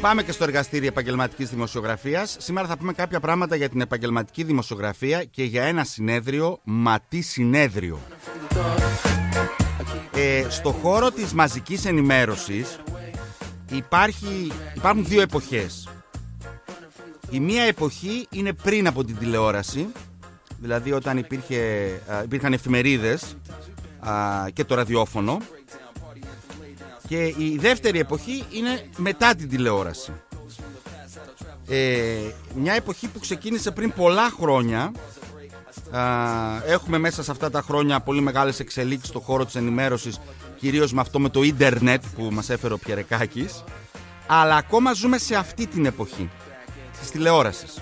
Πάμε και στο εργαστήριο επαγγελματικής δημοσιογραφίας. Σήμερα θα πούμε κάποια πράγματα για την επαγγελματική δημοσιογραφία και για ένα συνέδριο, μα τι συνέδριο. Στο χώρο της μαζικής ενημέρωσης υπάρχουν δύο εποχές. Η μία εποχή είναι πριν από την τηλεόραση, δηλαδή όταν υπήρχαν εφημερίδες και το ραδιόφωνο. Και η δεύτερη εποχή είναι μετά την τηλεόραση. Μια εποχή που ξεκίνησε πριν πολλά χρόνια. Έχουμε μέσα σε αυτά τα χρόνια πολύ μεγάλες εξελίξεις στον χώρο της ενημέρωσης, κυρίως με αυτό με το ίντερνετ που μας έφερε ο Πιερεκάκης. Αλλά ακόμα ζούμε σε αυτή την εποχή της τηλεόρασης.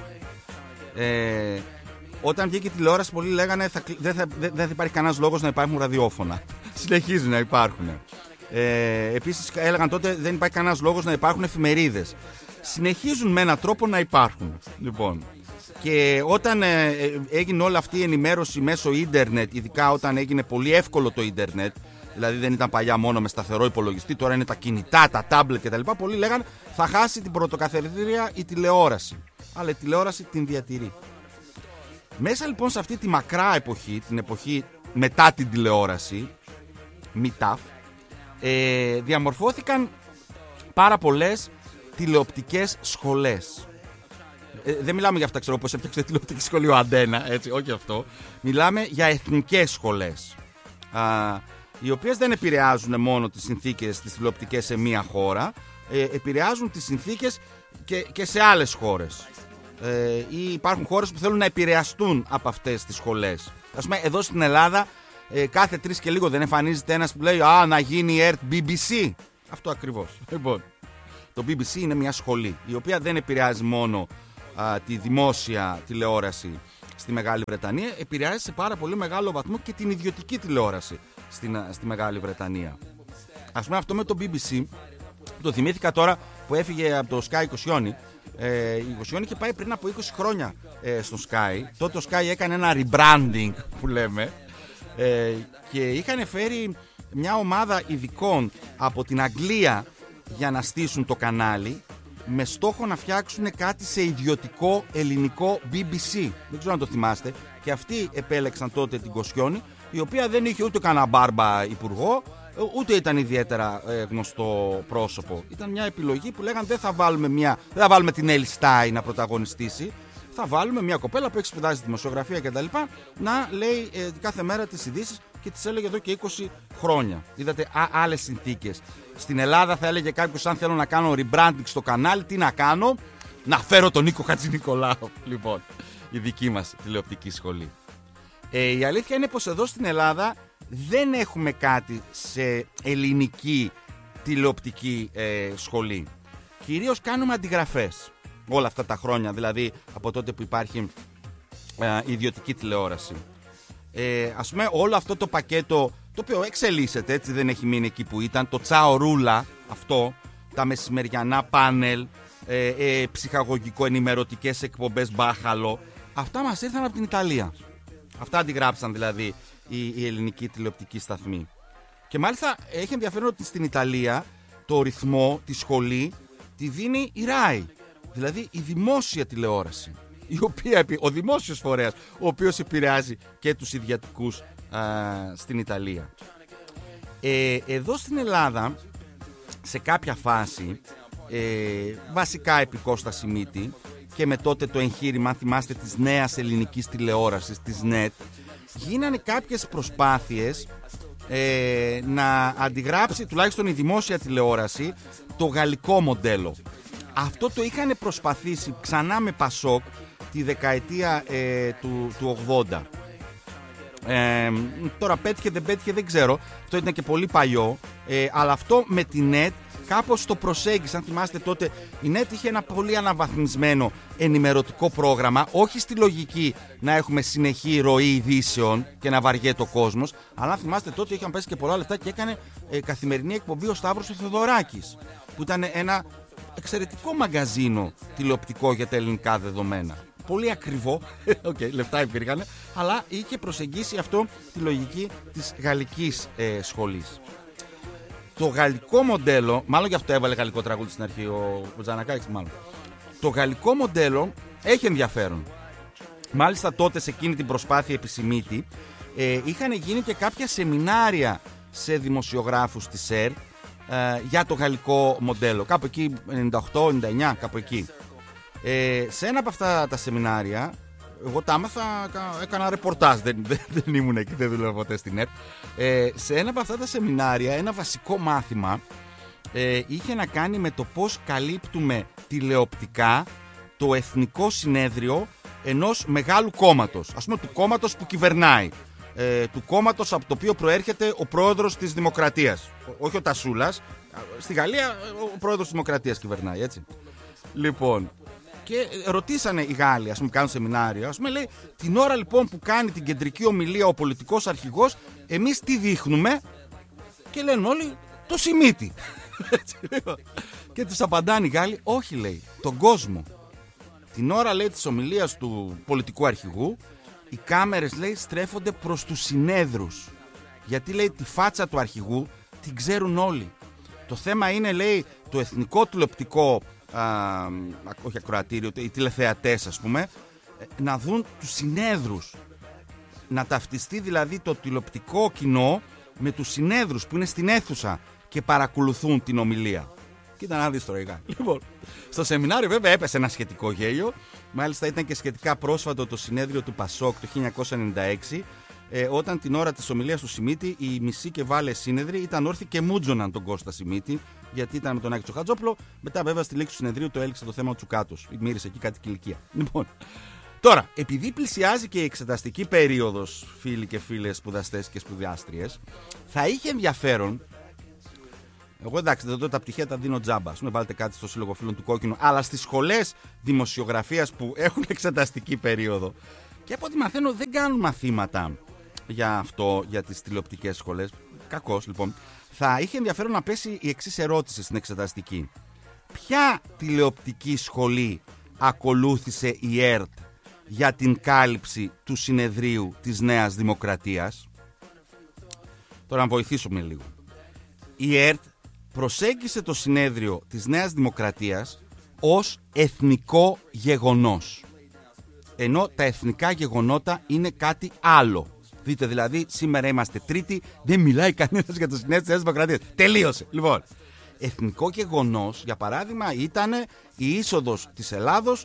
Όταν βγήκε η τηλεόραση, πολλοί λέγανε δεν θα υπάρχει κανένας λόγος να υπάρχουν ραδιόφωνα. Συνεχίζουν να υπάρχουν. Επίσης έλεγαν τότε δεν υπάρχει κανένας λόγος να υπάρχουν εφημερίδες. Συνεχίζουν με έναν τρόπο να υπάρχουν. Λοιπόν, και όταν έγινε όλη αυτή η ενημέρωση μέσω ίντερνετ, ειδικά όταν έγινε πολύ εύκολο το ίντερνετ, δηλαδή δεν ήταν παλιά μόνο με σταθερό υπολογιστή, τώρα είναι τα κινητά, τα τάμπλετ κτλ. Πολλοί λέγαν θα χάσει την πρωτοκαθεδρία η τηλεόραση. Αλλά η τηλεόραση την διατηρεί. Μέσα λοιπόν σε αυτή τη μακρά εποχή, την εποχή μετά την τηλεόραση, ΜΙΤΑΦ, διαμορφώθηκαν πάρα πολλές τηλεοπτικές σχολές. Δεν μιλάμε για αυτά, ξέρω πως έφτιαξε τηλεοπτική σχολή ο Αντένα, έτσι, όχι αυτό. Μιλάμε για εθνικές σχολές, οι οποίες δεν επηρεάζουν μόνο τις συνθήκες τις τηλεοπτικές σε μία χώρα, επηρεάζουν τις συνθήκες και σε άλλες χώρες. Ή υπάρχουν χώρες που θέλουν να επηρεαστούν από αυτές τις σχολές. Ας πούμε, εδώ στην Ελλάδα, κάθε 3 και λίγο δεν εμφανίζεται ένας που λέει να γίνει η ΕΡΤ BBC. Αυτό ακριβώς. Λοιπόν, το BBC είναι μια σχολή η οποία δεν επηρεάζει μόνο τη δημόσια τηλεόραση στη Μεγάλη Βρετανία, επηρεάζει σε πάρα πολύ μεγάλο βαθμό και την ιδιωτική τηλεόραση στη Μεγάλη Βρετανία. Ας πούμε, αυτό με το BBC το θυμήθηκα τώρα που έφυγε από το Sky Κοσιόνι. Η Κοσιόνι είχε πάει πριν από 20 χρόνια στο Sky. Τότε το Sky έκανε ένα rebranding που λέμε, και είχαν φέρει μια ομάδα ειδικών από την Αγγλία για να στήσουν το κανάλι, με στόχο να φτιάξουν κάτι σε ιδιωτικό ελληνικό BBC. Δεν ξέρω αν το θυμάστε. Και αυτοί επέλεξαν τότε την Κοσιόνι, η οποία δεν είχε ούτε κανένα μπάρμπα υπουργό, ούτε ήταν ιδιαίτερα γνωστό πρόσωπο. Ήταν μια επιλογή που λέγανε δεν θα βάλουμε την Έλλη Στάι να πρωταγωνιστήσει. Θα βάλουμε μια κοπέλα που έχει σπουδάσει τη δημοσιογραφία κτλ. Να λέει κάθε μέρα τις ειδήσεις, και τις έλεγε εδώ και 20 χρόνια. Είδατε άλλες συνθήκες. Στην Ελλάδα θα έλεγε κάποιος, αν θέλω να κάνω rebranding στο κανάλι, τι να κάνω? Να φέρω τον Νίκο Χατζηνικολάου. Λοιπόν, η δική μας τηλεοπτική σχολή. Η αλήθεια είναι πως εδώ στην Ελλάδα δεν έχουμε κάτι σε ελληνική τηλεοπτική σχολή. Κυρίως κάνουμε αντιγραφές όλα αυτά τα χρόνια, δηλαδή από τότε που υπάρχει ιδιωτική τηλεόραση. Ας πούμε, όλο αυτό το πακέτο, το οποίο εξελίσσεται, έτσι, δεν έχει μείνει εκεί που ήταν, το Τσάο Ρούλα, αυτό, τα μεσημεριανά πάνελ, ψυχαγωγικό ενημερωτικές εκπομπές μπάχαλο, αυτά μας ήρθαν από την Ιταλία. Αυτά αντιγράψαν δηλαδή η ελληνική τηλεοπτική σταθμή. Και μάλιστα έχει ενδιαφέρον ότι στην Ιταλία το ρυθμό, τη σχολή, τη δίνει η RAI, δηλαδή η δημόσια τηλεόραση, ο δημόσιος φορέας, ο οποίος επηρεάζει και τους ιδιωτικούς στην Ιταλία. Εδώ στην Ελλάδα, σε κάποια φάση, βασικά επί Κώστα Σιμίτη, και με τότε το εγχείρημα, αν θυμάστε, της νέας ελληνικής τηλεόρασης, της ΝΕΤ, γίνανε κάποιες προσπάθειες να αντιγράψει τουλάχιστον η δημόσια τηλεόραση το γαλλικό μοντέλο. Αυτό το είχαν προσπαθήσει ξανά με Πασόκ τη δεκαετία του 80. Τώρα πέτυχε δεν πέτυχε δεν ξέρω, αυτό ήταν και πολύ παλιό, αλλά αυτό με τη ΝΕΤ κάπως το προσέγγισε. Αν θυμάστε, τότε η ΝΕΤ είχε ένα πολύ αναβαθμισμένο ενημερωτικό πρόγραμμα, όχι στη λογική να έχουμε συνεχή ροή ειδήσεων και να βαριέται ο κόσμος, αλλά αν θυμάστε, τότε είχαν πέσει και πολλά λεφτά και έκανε καθημερινή εκπομπή ο Σταύρος ο Θεοδωράκης, που ήταν ένα εξαιρετικό μαγκαζίνο τηλεοπτικό για τα ελληνικά δεδομένα. Πολύ ακριβό, λεφτά υπήρχαν, αλλά είχε προσεγγίσει αυτό τη λογική της γαλλικής σχολής. Το γαλλικό μοντέλο, μάλλον γι' αυτό έβαλε γαλλικό τραγούδι στην αρχή ο Τζανακάκης, μάλλον. Το γαλλικό μοντέλο έχει ενδιαφέρον. Μάλιστα τότε σε εκείνη την προσπάθεια επισημήτη είχαν γίνει και κάποια σεμινάρια σε δημοσιογράφους της ΕΡΤ για το γαλλικό μοντέλο. Κάπου εκεί 98-99, κάπου εκεί. Σε ένα από αυτά τα σεμινάρια, εγώ τα άμαθα, έκανα ρεπορτάζ, δεν ήμουν εκεί, δεν δούλευα ποτέ στην ΕΡΤ. Σε ένα από αυτά τα σεμινάρια, ένα βασικό μάθημα είχε να κάνει με το πώς καλύπτουμε τηλεοπτικά το εθνικό συνέδριο ενός μεγάλου κόμματος. Ας πούμε του κόμματος που κυβερνάει. Του κόμματος από το οποίο προέρχεται ο πρόεδρος της Δημοκρατίας. Όχι ο Τασούλας. Στη Γαλλία ο πρόεδρος της Δημοκρατίας κυβερνάει, έτσι. Λοιπόν, και ρωτήσανε οι Γάλλοι, ας πούμε, κάνουν σεμινάριο. Ας πούμε, λέει, την ώρα λοιπόν που κάνει την κεντρική ομιλία ο πολιτικός αρχηγός, εμείς τι δείχνουμε? Και λένε όλοι, το Σιμίτι. Και τους απαντάνε οι Γάλλοι, όχι, λέει, τον κόσμο. Την ώρα, λέει, της ομιλίας του πολιτικού αρχηγού, οι κάμερες, λέει, στρέφονται προς τους συνέδρους. Γιατί, λέει, τη φάτσα του αρχηγού την ξέρουν όλοι. Το θέμα είναι, λέει, το εθνικό τηλεοπτικό, όχι ακροατήριο, οι τηλεθεατές, ας πούμε, να δουν τους συνέδρους. Να ταυτιστεί δηλαδή το τηλεοπτικό κοινό με τους συνέδρους που είναι στην αίθουσα και παρακολουθούν την ομιλία. Κοίτα να δεις τώρα. Λοιπόν, στο σεμινάριο βέβαια έπεσε ένα σχετικό γέλιο. Μάλιστα ήταν και σχετικά πρόσφατο το συνέδριο του Πασόκ το 1996, όταν την ώρα της ομιλίας του Σιμίτη οι μισοί και βάλε σύνεδροι ήταν όρθιοι και μούτζωναν τον Κώστα Σιμίτη, γιατί ήταν με τον Άκη Τσοχατζόπουλο. Μετά βέβαια στη λήξη του συνεδρίου το έλειξε το θέμα του Τσουκάτος. Μύρισε εκεί κάτι κηλικία. Λοιπόν, τώρα, επειδή πλησιάζει και η εξεταστική περίοδος, φίλοι και φίλες σπουδαστές και σπουδάστριες, θα είχε ενδιαφέρον. Εγώ εντάξει, εδώ τα πτυχία τα δίνω τζάμπα. Ας πούμε, βάλτε κάτι στο Σύλλογο Φίλων του Κόκκινου. Αλλά στις σχολές δημοσιογραφίας που έχουν εξεταστική περίοδο, και από ό,τι μαθαίνω δεν κάνουν μαθήματα για αυτό, για τις τηλεοπτικές σχολές. Κακώς, λοιπόν. Θα είχε ενδιαφέρον να πέσει η εξής ερώτηση στην εξεταστική. Ποια τηλεοπτική σχολή ακολούθησε η ΕΡΤ για την κάλυψη του συνεδρίου της Νέας Δημοκρατίας? Τώρα να βοηθήσουμε λίγο. Η ΕΡΤ προσέγγισε το συνέδριο της Νέας Δημοκρατίας ως εθνικό γεγονός. Ενώ τα εθνικά γεγονότα είναι κάτι άλλο. Δείτε δηλαδή, σήμερα είμαστε Τρίτη, δεν μιλάει κανένας για το συνέδριο της Νέας Δημοκρατίας. Τελείωσε. Λοιπόν, εθνικό γεγονός, για παράδειγμα, ήταν η είσοδος της Ελλάδος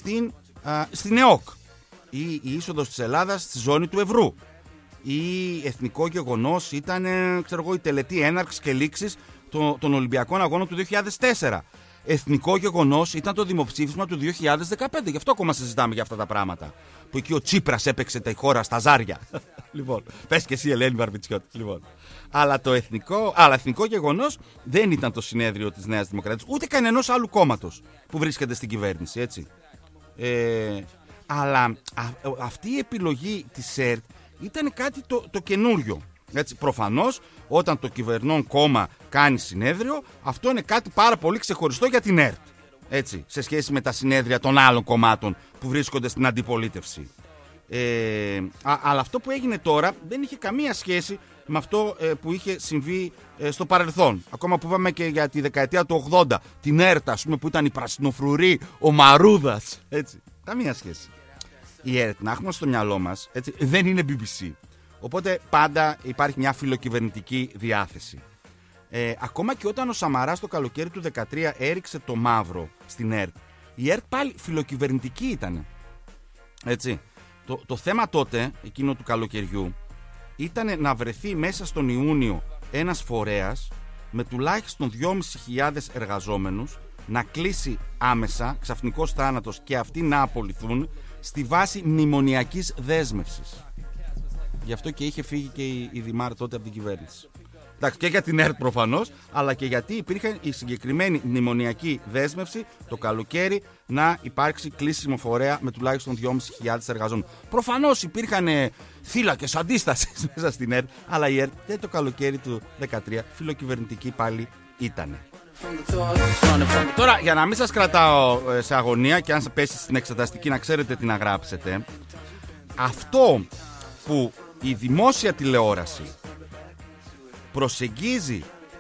στην ΕΟΚ. Ή η είσοδος της Ελλάδας στη ζώνη του ευρώ. Ή εθνικό γεγονός ήταν, ξέρω εγώ, η τελετή έναρξης και λήξης των Ολυμπιακών Αγώνων του 2004. Εθνικό γεγονός ήταν το δημοψήφισμα του 2015. Γι' αυτό ακόμα συζητάμε για αυτά τα πράγματα. Που εκεί ο Τσίπρας έπαιξε τη χώρα στα ζάρια. Λοιπόν, πες και εσύ, Ελένη Βαρβιτσιώτη. Λοιπόν. Αλλά εθνικό γεγονός δεν ήταν το συνέδριο της Νέας Δημοκρατίας, ούτε κανενός άλλου κόμματος που βρίσκεται στην κυβέρνηση, έτσι. Αλλά αυτή η επιλογή της ΕΡΤ ήταν κάτι το καινούριο. Έτσι, προφανώς, όταν το κυβερνών κόμμα κάνει συνέδριο, αυτό είναι κάτι πάρα πολύ ξεχωριστό για την ΕΡΤ. Έτσι, σε σχέση με τα συνέδρια των άλλων κομμάτων που βρίσκονται στην αντιπολίτευση. Αλλά αυτό που έγινε τώρα δεν είχε καμία σχέση με αυτό που είχε συμβεί στο παρελθόν. Ακόμα που είπαμε και για τη δεκαετία του 80, την ΕΡΤ, ας πούμε, που ήταν η πρασινοφρουρή, ο Μαρούδας. Έτσι, καμία σχέση. Η ΕΡΤ, να έχουμε στο μυαλό μας, έτσι, δεν είναι BBC. Οπότε πάντα υπάρχει μια φιλοκυβερνητική διάθεση. Ακόμα και όταν ο Σαμαράς το καλοκαίρι του 2013 έριξε το μαύρο στην ΕΡΤ, η ΕΡΤ πάλι φιλοκυβερνητική ήταν. Έτσι. Το θέμα τότε, εκείνο του καλοκαιριού, ήταν να βρεθεί μέσα στον Ιούνιο ένας φορέας με τουλάχιστον 2.500 εργαζόμενους, να κλείσει άμεσα, ξαφνικός θάνατος, και αυτοί να απολυθούν στη βάση μνημονιακής δέσμευσης. Γι' αυτό και είχε φύγει και η Δημάρ τότε από την κυβέρνηση. Εντάξει, και για την ΕΡΤ προφανώς, αλλά και γιατί υπήρχε η συγκεκριμένη μνημονιακή δέσμευση το καλοκαίρι να υπάρξει κλείσιμο φορέα με τουλάχιστον 2.500 εργαζόμενους. Προφανώς υπήρχαν θύλακες αντίστασης μέσα στην ΕΡΤ, αλλά η ΕΡΤ και το καλοκαίρι του 2013 φιλοκυβερνητική πάλι ήταν. Τώρα, για να μην σας κρατάω σε αγωνία και αν σε πέσει στην εξεταστική να ξέρετε τι να γράψετε, αυτό που η δημόσια τηλεόραση προσεγγίζει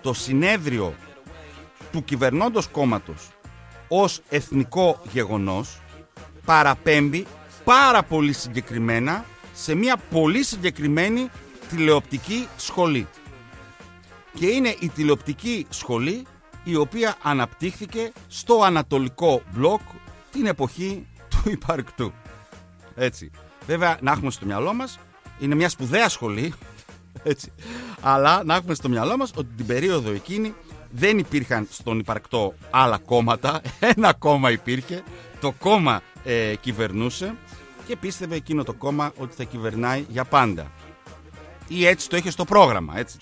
το συνέδριο του κυβερνώντος κόμματος ως εθνικό γεγονός παραπέμπει πάρα πολύ συγκεκριμένα σε μια πολύ συγκεκριμένη τηλεοπτική σχολή. Και είναι η τηλεοπτική σχολή η οποία αναπτύχθηκε στο Ανατολικό Μπλοκ την εποχή του υπαρκτού. Έτσι. Βέβαια, να έχουμε στο μυαλό μας, είναι μια σπουδαία σχολή, έτσι. Αλλά να έχουμε στο μυαλό μας ότι την περίοδο εκείνη δεν υπήρχαν στον υπαρκτό άλλα κόμματα. Ένα κόμμα υπήρχε, το κόμμα κυβερνούσε και πίστευε εκείνο το κόμμα ότι θα κυβερνάει για πάντα. Ή έτσι το είχε στο πρόγραμμα, έτσι.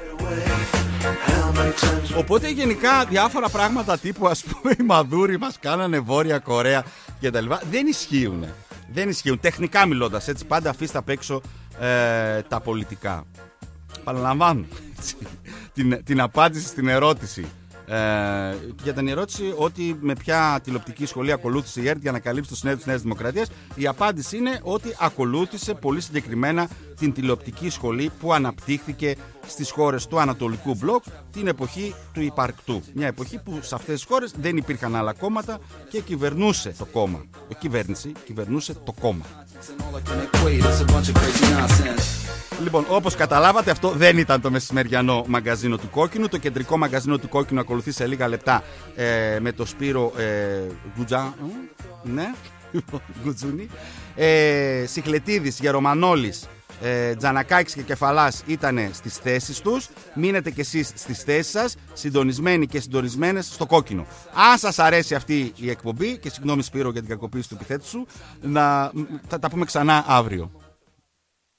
Οπότε γενικά διάφορα πράγματα τύπου, ας πούμε, οι Μαδούροι μας κάνανε Βόρεια Κορέα και τα λοιπά, δεν ισχύουν. Δεν ισχύουν, τεχνικά μιλώντας, έτσι. Πάντα αφήστε απ' έξω τα πολιτικά. Παραλαμβάνω την απάντηση στην ερώτηση. Για την ερώτηση ότι με ποια τηλεοπτική σχολή ακολούθησε η ΕΡΤ για να καλύψει το συνέδριο της Νέας Δημοκρατίας, η απάντηση είναι ότι ακολούθησε πολύ συγκεκριμένα την τηλεοπτική σχολή που αναπτύχθηκε στις χώρες του Ανατολικού Μπλοκ την εποχή του υπαρκτού. Μια εποχή που σε αυτές τις χώρες δεν υπήρχαν άλλα κόμματα και κυβερνούσε το κόμμα. Η κυβέρνηση κυβερνούσε το κόμμα. Λοιπόν, όπως καταλάβατε, αυτό δεν ήταν το μεσημεριανό μαγκαζίνο του Κόκκινου. Το κεντρικό μαγκαζίνο του Κόκκινου ακολουθεί σε λίγα λεπτά με το Σπύρο Γκουτζούνι. Σιχλετίδης, Γερομανόλης, Τζανακάκης και Κεφαλάς ήταν στις θέσεις τους. Μείνετε κι εσείς στις θέσεις σας, συντονισμένοι και συντονισμένες στο Κόκκινο. Αν σας αρέσει αυτή η εκπομπή, και συγγνώμη Σπύρο για την κακοποίηση του επιθέτου σου, θα τα πούμε ξανά αύριο.